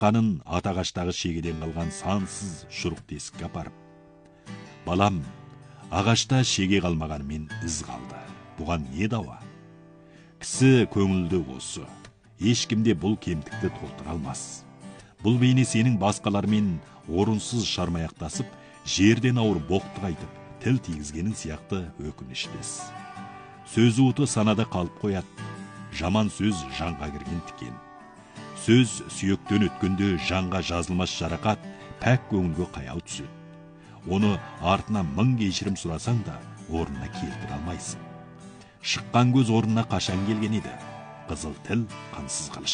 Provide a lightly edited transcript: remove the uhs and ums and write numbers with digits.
шыққанын атағаштағы шегеден қалған сансыз шұрық тесікке апарып. Балам, ағашта шеге қалмағанымен із қалды. Бұған не дауа? Кісі көңілді осы. Ешкімде бұл кемдікті толтыра алмас. Бұл бейне сенің басқалармен орынсыз шармаяқтасып, жерден ауыр боқтық айтып, тіл тигізгенің сияқты өкініштес. Сөз уыты санада қалып қояды. Жаман сөз жанға кірген тікен. Сөз сүйектен өткенде жанға жазылмас жарақат, пәк көңілге қаяу түседі. Оны артына мың кешірім сұрасаң да, орнына келтіре алмайсың. Шыққан көз орнына қашан келген еді? Қызыл тіл, қансыз қылыш.